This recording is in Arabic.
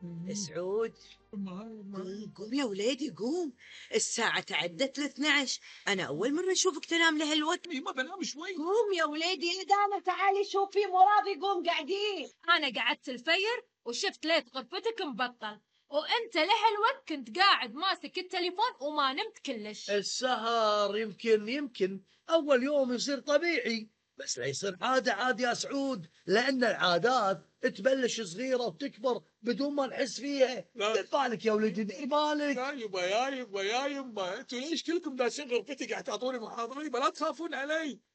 سعود، قوم يا وليدي قوم. الساعة تعدت 12. أنا أول مرة أشوفك تنام لهالوقت. ما بنام شوي. قوم يا وليدي يا دانا، تعالي شوفي مراد قوم قاعدين. أنا قعدت الفير وشفت ليت غرفتك مبطل، وأنت لهالوقت كنت قاعد ماسك التليفون وما نمت كلش. السهر يمكن أول يوم يصير طبيعي، بس لا يصير عادة يا سعود، لأن العادات تبلش صغيرة وتكبر بدون ما نحس فيها. لا. دير بالك يا ولدي، دير بالك. يا يبا انتوا ليش كلكم داشين غرفتي قاعد تعطوني محاضرة؟ يبا لا تخافون علي.